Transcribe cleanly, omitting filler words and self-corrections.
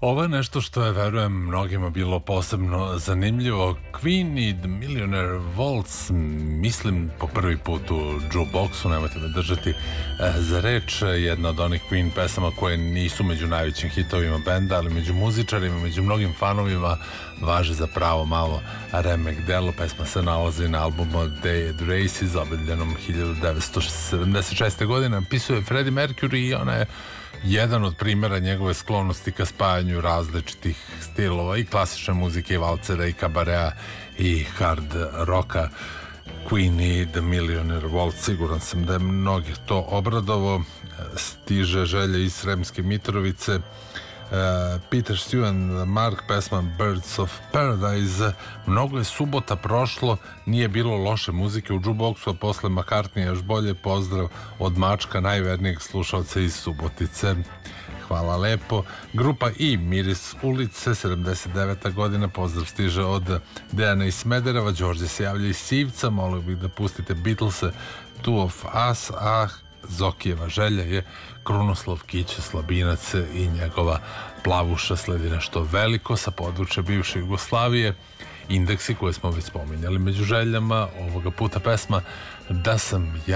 Ovo je nešto što je, verujem, mnogima bilo posebno zanimljivo. Queen i The Millionaire Waltz, mislim po prvi put u jukeboxu, nemojte me držati za reč, jedna od onih Queen pesama koje nisu među najvećim hitovima benda, ali među muzičarima, među mnogim fanovima važe za pravo malo remek delo. Pesma se nalazi na albumu Day at Races, objavljenom 1976. godine. Napisuje Freddie Mercury i ona je jedan od primjera njegove sklonosti ka spajanju različitih stilova i klasične muzike i valcera i kabarea i hard roka. Queen i The Millionaire Waltz, siguran sam da je mnogi to obradovo. Stiže želja iz Sremske Mitrovice. Peter Stewart, Mark, pesma Birds of Paradise. Mnogo je subota prošlo, nije bilo loše muzike u jukeboxu, a posle McCartney još bolje. Pozdrav od Mačka, najvernijeg slušalca iz Subotice. Hvala lepo. Grupa I, Miris ulice, 79. godina, pozdrav stiže od Dejana iz Smedereva. Đorđe se javlja iz Sivca, molio bih da pustite Beatlese Two of Us, a Zokijeva želja je Krunoslav Kiće Slabinac i njegova Plavuša. Sledi nešto veliko sa područja bivše Jugoslavije, Indeksi koje smo već spominjali među željama. Ovoga puta pesma Da sam ja